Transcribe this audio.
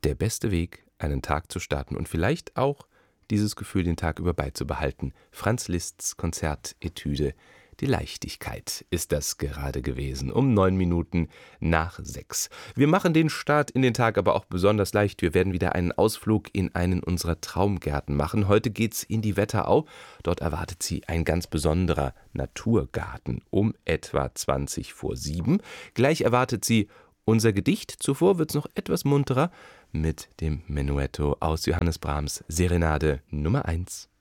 der beste Weg, einen Tag zu starten und vielleicht auch dieses Gefühl den Tag über beizubehalten. Franz Liszt's Konzertetüde Die Leichtigkeit ist das gerade gewesen, um 6:09. Wir machen den Start in den Tag aber auch besonders leicht. Wir werden wieder einen Ausflug in einen unserer Traumgärten machen. Heute geht's in die Wetterau. Dort erwartet Sie ein ganz besonderer Naturgarten um etwa 6:20. Gleich erwartet Sie unser Gedicht. Zuvor wird's noch etwas munterer mit dem Menuetto aus Johannes Brahms Serenade Nummer 1.